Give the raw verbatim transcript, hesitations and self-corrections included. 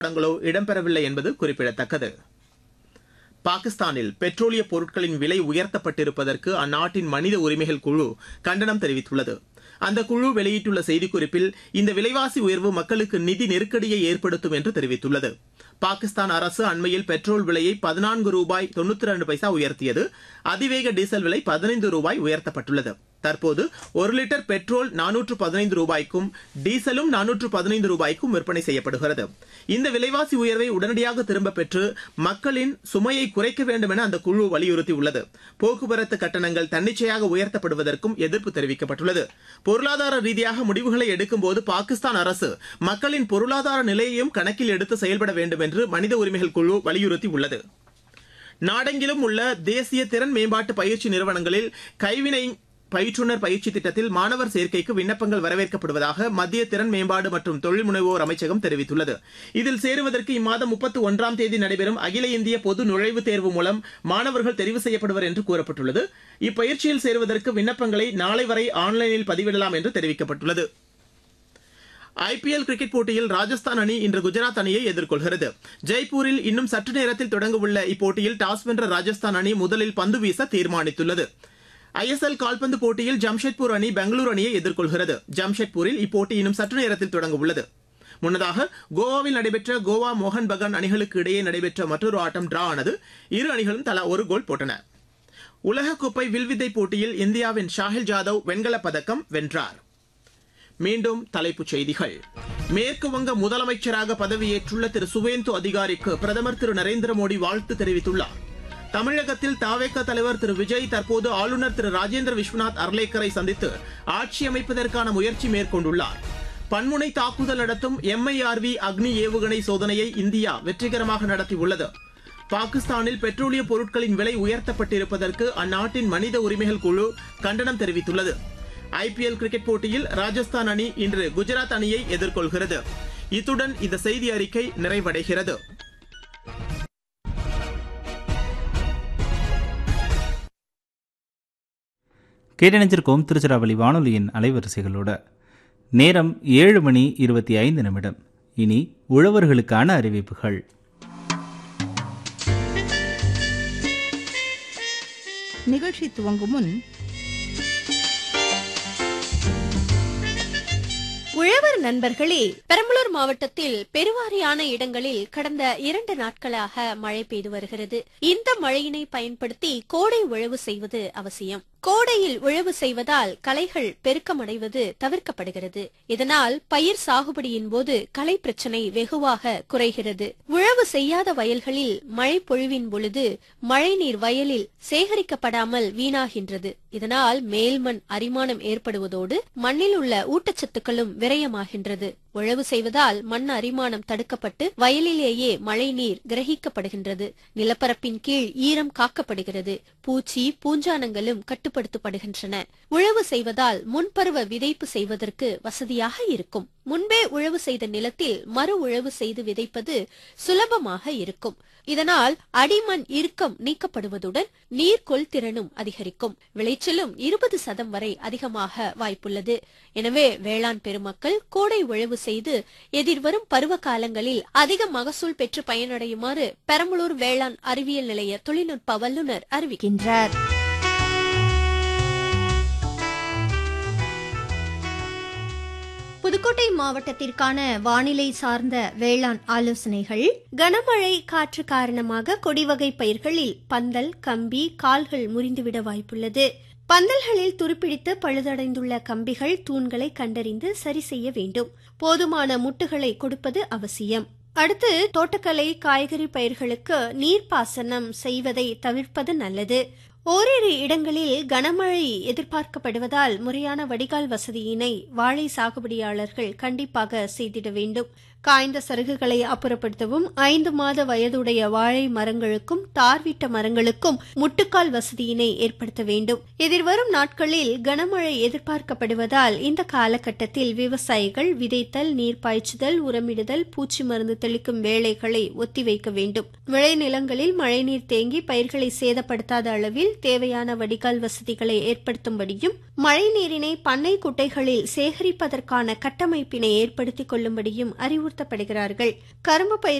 படங்களோ இடம்பெறவில்லை என்பது குறிப்பிடத்தக்கது. பாகிஸ்தானில் பெட்ரோலிய பொருட்களின் விலை உயர்த்தப்பட்டிருப்பதற்கு அந்நாட்டின் மனித உரிமைகள் குழு கண்டனம் தெரிவித்துள்ளது. அந்த குழு வெளியிட்டுள்ள செய்திக்குறிப்பில் இந்த விலைவாசி உயர்வு மக்களுக்கு நிதி நெருக்கடியை ஏற்படுத்தும் என்று தெரிவித்துள்ளது. பாகிஸ்தான் அரசு அண்மையில் பெட்ரோல் விலையை பதினான்கு ரூபாய் தொன்னூற்றி இரண்டு பைசா உயர்த்தியது. அதிவேக டீசல் விலை பதினைந்து ரூபாய் உயர்த்தப்பட்டுள்ளது. தற்போது ஒரு லிட்டர் பெட்ரோல் நானூற்று பதினைந்து ரூபாய்க்கும் டீசலும் நானூற்று பதினைந்து ரூபாய்க்கும் விற்பனை செய்யப்படுகிறது. இந்த விலைவாசி உயர்வை உடனடியாக திரும்பப் பெற்று மக்களின் சுமையை குறைக்க வேண்டும் என அந்த குழு வலியுறுத்தியுள்ளது. போக்குவரத்து கட்டணங்கள் தன்னிச்சையாக உயர்த்தப்படுவதற்கும் எதிர்ப்பு தெரிவிக்கப்பட்டுள்ளது. பொருளாதார ரீதியாக முடிவுகளை எடுக்கும்போது பாகிஸ்தான் அரசு மக்களின் பொருளாதார நிலையையும் கணக்கில் எடுத்து செயல்பட வேண்டும் என்று மனித உரிமைகள் குழு வலியுறுத்தியுள்ளது. நாடெங்கிலும் உள்ள தேசிய திறன் மேம்பாட்டு பயிற்சி நிறுவனங்களில் கைவினை பயிற்றுநர் பயிற்சி திட்டத்தில் மாணவர் சேர்க்கைக்கு விண்ணப்பங்கள் வரவேற்கப்படுவதாக மத்திய திறன் மேம்பாடு மற்றும் தொழில் முனைவோர் அமைச்சகம் தெரிவித்துள்ளது. இதில் சேருவதற்கு இம்மாதம் முப்பத்தி ஒன்றாம் தேதி நடைபெறும் அகில இந்திய பொது நுழைவுத் தேர்வு மூலம் மாணவர்கள் தெரிவு செய்யப்படுவர் என்று கூறப்பட்டுள்ளது. இப்பயிற்சியில் சேருவதற்கு விண்ணப்பங்களை நாளை வரை ஆன்லைனில் பதிவிடலாம் என்று தெரிவிக்கப்பட்டுள்ளது. ஐ பி எல் கிரிக்கெட் போட்டியில் ராஜஸ்தான் அணி இன்று குஜராத் அணியை எதிர்கொள்கிறது. ஜெய்ப்பூரில் இன்னும் சற்று நேரத்தில் தொடங்கவுள்ள இப்போட்டியில் டாஸ் வென்ற ராஜஸ்தான் அணி முதலில் பந்து வீச தீர்மானித்துள்ளது. ஐ எஸ் எல் கால்பந்து போட்டியில் ஜம்ஷெட்பூர் அணி பெங்களூரு அணியை எதிர்கொள்கிறது. ஜம்ஷெட்பூரில் இப்போட்டி இன்னும் சற்று நேரத்தில் தொடங்க உள்ளது. முன்னதாக கோவாவில் நடைபெற்ற கோவா மோகன் பகான் அணிகளுக்கு இடையே நடைபெற்ற மற்றொரு ஆட்டம் டிரா ஆனது. இரு அணிகளும் தலா ஒரு கோல் போட்டன. உலகக்கோப்பை வில்வித்தை போட்டியில் இந்தியாவின் ஷாஹில் ஜாதவ் வெண்கலப் பதக்கம் வென்றார். மீண்டும் தலைப்புச் செய்திகள். மேற்கு வங்க முதலமைச்சராக பதவியேற்றுள்ள திரு சுவேந்து அதிகாரிக்கு பிரதமர் திரு நரேந்திர மோடி வாழ்த்து தெரிவித்துள்ளார். தமிழகத்தில் தவேக தலைவர் திரு விஜய் தற்போது ஆளுநர் திரு ராஜேந்திர விஸ்வநாத் அர்லேக்கரை சந்தித்து ஆட்சி அமைப்பதற்கான முயற்சி மேற்கொண்டுள்ளார். பன்முனை தாக்குதல் நடத்தும் எம் ஐ ஆர் வி அக்னி ஏவுகணை சோதனையை இந்தியா வெற்றிகரமாக நடத்தியுள்ளது. பாகிஸ்தானில் பெட்ரோலிய பொருட்களின் விலை உயர்த்தப்பட்டிருப்பதற்கு அந்நாட்டின் மனித உரிமைகள் குழு கண்டனம் தெரிவித்துள்ளது. ஐ பி எல் கிரிக்கெட் போட்டியில் ராஜஸ்தான் அணி இன்று குஜராத் அணியை எதிர்கொள்கிறது. இத்துடன் இந்த செய்தி அறிக்கை நிறைவடைகிறது. கேட்டணிஞ்சிருக்கோம் திருச்சிராப்பள்ளி வானொலியின் அலைவரிசைகளோட. நேரம் ஏழு மணி இருபத்தி ஐந்து நிமிடம். இனி உழவர்களுக்கான அறிவிப்புகள். நிகழ்ச்சி துவங்கும் முன் உழவர் நண்பர்களே, பெரம்பலூர் மாவட்டத்தில் பெருவாரியான இடங்களில் கடந்த இரண்டு நாட்களாக மழை பெய்து வருகிறது. இந்த மழையினை பயன்படுத்தி கோடை உழவு செய்வது அவசியம். கோடையில் உழவு செய்வதால் களைகள் பெருக்கமடைவது தவிர்க்கப்படுகிறது. இதனால் பயிர் சாகுபடியின் போது களை பிரச்சனை வெகுவாக குறைகிறது. உழவு செய்யாத வயல்களில் மழை பொழிவின் பொழுது மழைநீர் வயலில் சேகரிக்கப்படாமல் வீணாகின்றது. இதனால் மேல்மண் அரிமானம் ஏற்படுவதோடு மண்ணில் உள்ள ஊட்டச்சத்துக்களும் விரயமாகின்றது. உழவு செய்வதால் மண் அரிமானம் தடுக்கப்பட்டு வயலிலேயே மழை நீர் கிரகிக்கப்படுகின்றது. நிலப்பரப்பின் கீழ் ஈரம் காக்கப்படுகிறது. பூச்சி பூஞ்சானங்களும் கட்டுப்படுத்தப்படுகின்றன. உழவு செய்வதால் முன்பருவ விதைப்பு செய்வதற்கு வசதியாக இருக்கும். முன்பே உழவு செய்த நிலத்தில் மறு உழவு செய்து விதைப்பது சுலபமாக இருக்கும். இதனால் அடிமண் இறுக்கம் நீக்கப்படுவதுடன் நீர் கொள்திறனும் அதிகரிக்கும். விளைச்சலும் இருபது சதம் வரை அதிகமாக வாய்ப்புள்ளது. எனவே வேளாண் பெருமக்கள் கோடை உழவு செய்து எதிர்வரும் பருவ காலங்களில் அதிக மகசூல் பெற்று பயனடையுமாறு பெரம்பலூர் வேளாண் அறிவியல் நிலைய தொழில்நுட்ப வல்லுநர் அறிவிக்கின்றார். புதுக்கோட்டை மாவட்டத்திற்கான வானிலை சார்ந்த வேளாண் ஆலோசனைகள். கனமழை காற்று காரணமாக கொடிவகை பயிர்களில் பந்தல், கம்பி, கால்கள் முறிந்துவிட வாய்ப்புள்ளது. பந்தல்களில் துருப்பிடித்து பழுதடைந்துள்ள கம்பிகள், தூண்களை கண்டறிந்து சரி செய்ய வேண்டும். போதுமான முட்டுகளை கொடுப்பது அவசியம். அடுத்து, தோட்டக்கலை காய்கறி பயிர்களுக்கு நீர்ப்பாசனம் செய்வதை தவிர்ப்பது நல்லது. ஓரிரு இடங்களில் கனமழை எதிர்பார்க்கப்படுவதால் முறையான வடிகால் வசதியினை வாழை சாகுபடியாளர்கள் கண்டிப்பாக செய்திட வேண்டும். காய்ந்த சருகுகளை அப்புறப்படுத்தவும் ஐந்து மாத வயதுடைய வாழை மரங்களுக்கும் தார்விட்ட மரங்களுக்கும் முட்டுக்கால் வசதியினை ஏற்படுத்த வேண்டும். எதிர்வரும் நாட்களில் கனமழை எதிர்பார்க்கப்படுவதால் இந்த காலகட்டத்தில் விவசாயிகள் விதைத்தல், நீர் பாய்ச்சுதல், உரமிடுதல், பூச்சி மருந்து தெளிக்கும் வேலைகளை ஒத்திவைக்க வேண்டும். விளைநிலங்களில் மழைநீர் தேங்கி பயிர்களை சேதப்படுத்தாத அளவில் தேவையான வடிகால் வசதிகளை ஏற்படுத்தும்படியும் மழை நீரினை பண்ணை குட்டைகளில் சேகரிப்பதற்கான கட்டமைப்பினை ஏற்படுத்திக் கொள்ளும்படியும் அறிவுறுத்த அறிவுறுத்தப்படுகிறார்கள். கரும்பு பயிர்